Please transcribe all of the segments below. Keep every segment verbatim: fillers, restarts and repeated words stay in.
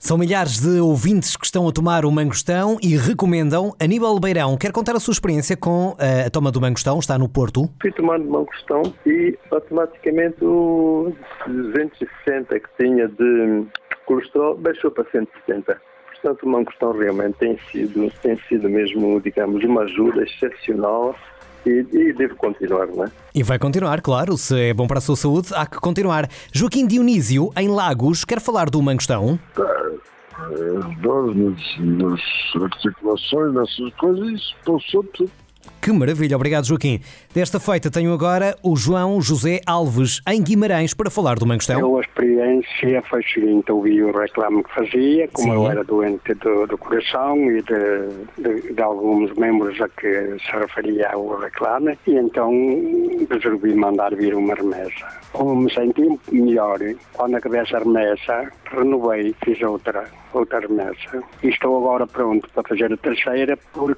São milhares de ouvintes que estão a tomar o mangostão e recomendam. Aníbal Beirão quer contar a sua experiência com a toma do mangostão, está no Porto. Fui tomando mangostão e automaticamente o duzentos e sessenta que tinha de colesterol baixou para cento e setenta. Portanto, o mangostão realmente tem sido, tem sido mesmo, digamos, uma ajuda excepcional. E, e devo continuar, não é? E vai continuar, claro. Se é bom para a sua saúde, há que continuar. Joaquim Dionísio, em Lagos, quer falar do mangostão? As dores nas, nas articulações, nessas coisas, isso passou tudo. Que maravilha, obrigado Joaquim. Desta feita tenho agora o João José Alves, em Guimarães, para falar do mangostão. Eu, a experiência foi a seguinte: ouvi o reclame que fazia, como Sim. eu era doente do, do coração e de, de, de alguns membros a que se referia ao reclame, e então resolvi mandar vir uma remessa. Como me senti melhor, quando acabei essa remessa, renovei, fiz outra, outra remessa. E estou agora pronto para fazer a terceira,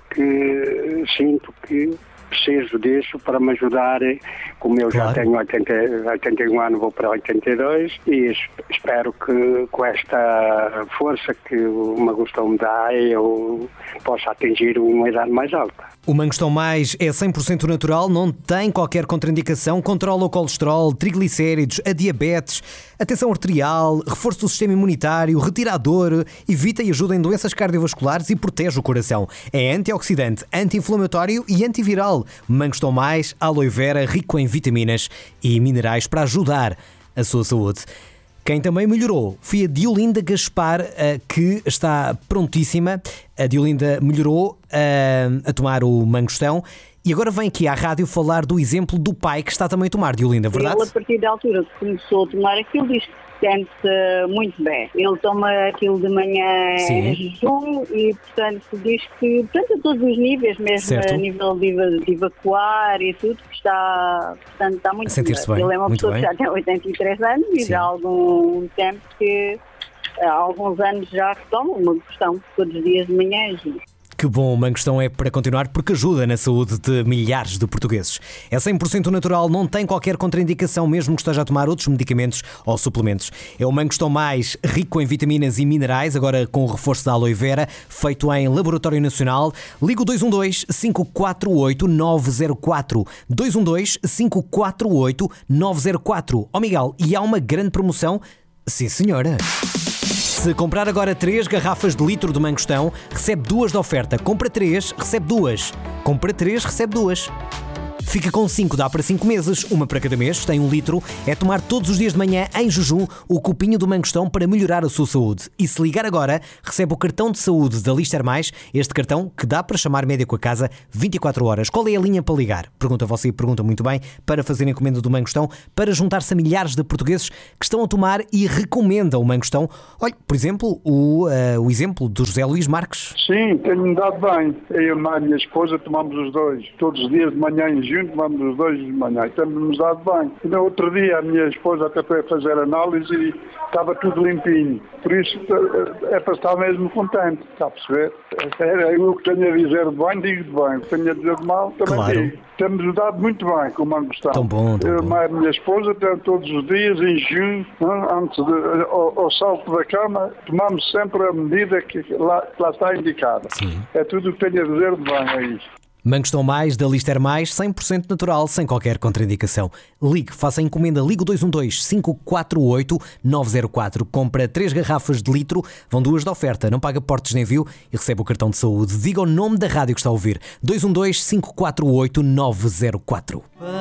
porque sinto que preciso disso para me ajudar, como eu claro. já tenho oitenta, oitenta e um anos, vou para oitenta e dois, e espero que com esta força que o mangostão me dá, eu possa atingir uma idade mais alta. O mangostão mais é cem por cento natural, não tem qualquer contraindicação, controla o colesterol, triglicéridos, a diabetes, a tensão arterial, reforço do sistema imunitário, retira a dor, evita e ajuda em doenças cardiovasculares e protege o coração. É antioxidante, anti-inflamatório e antiviral. Mangostão mais, aloe vera, rico em vitaminas e minerais para ajudar a sua saúde. Quem também melhorou foi a Diolinda Gaspar, que está prontíssima. A Diolinda melhorou a tomar o mangostão e agora vem aqui à rádio falar do exemplo do pai que está também a tomar, Diolinda, verdade? Ele, a partir da altura que começou a tomar aquilo, diz que se sente muito bem. Ele toma aquilo de manhã Sim. em jejum e, portanto, diz que, portanto, a todos os níveis, mesmo certo. a nível de, de evacuar e tudo, está, portanto, está muito a sentir-se bem. Ele é uma muito pessoa bem. que já tem oitenta e três anos Sim. e já há algum tempo que, há alguns anos já que toma uma questão todos os dias de manhã em jejum. Que bom, o mangostão é para continuar porque ajuda na saúde de milhares de portugueses. É cem por cento natural, não tem qualquer contraindicação mesmo que esteja a tomar outros medicamentos ou suplementos. É o mangostão mais rico em vitaminas e minerais, agora com o reforço da aloe vera, feito em Laboratório Nacional. Liga o dois um dois, cinco quatro oito, nove zero quatro. dois um dois, cinco quatro oito, nove zero quatro. Ó Miguel, e há uma grande promoção? Sim, senhora. Se comprar agora três garrafas de litro de mangostão, recebe duas de oferta. Compra três, recebe duas. Compra três, recebe duas. Fica com cinco, dá para cinco meses, uma para cada mês, tem um litro. É tomar todos os dias de manhã, em jejum, o copinho do mangostão para melhorar a sua saúde. E se ligar agora, recebe o cartão de saúde da Lister Mais, este cartão que dá para chamar médico a casa vinte e quatro horas. Qual é a linha para ligar? Pergunta você e pergunta muito bem, para fazer encomenda do mangostão, para juntar-se a milhares de portugueses que estão a tomar e recomendam o mangostão. Olha, por exemplo, o, uh, o exemplo do José Luís Marques. Sim, tenho-me dado bem. Eu e a minha esposa tomamos os dois, todos os dias de manhã em jejum. Tomamos os dois de manhã e temos-nos dado bem. E no outro dia a minha esposa até foi a fazer análise e estava tudo limpinho. Por isso é para estar mesmo contente, está a perceber? É, eu que tenho a dizer de bem, digo de bem. O que tenho a dizer de mal, também claro. digo. Temos dado muito bem com o mangostão. Tão bom, tão eu, bom. A minha esposa tem todos os dias em jejum, antes de, ao, ao salto da cama, tomamos sempre a medida que lá, que lá está indicada. Sim. É tudo o que tenho a dizer de bem, é isso. Mangostão mais da Lister Mais, cem por cento natural, sem qualquer contraindicação. Ligue, faça a encomenda, ligue o dois um dois, cinco quatro oito, nove zero quatro. Compra três garrafas de litro, vão duas de oferta, não paga portos de envio e recebe o cartão de saúde. Diga o nome da rádio que está a ouvir. dois um dois, cinco quatro oito, nove zero quatro.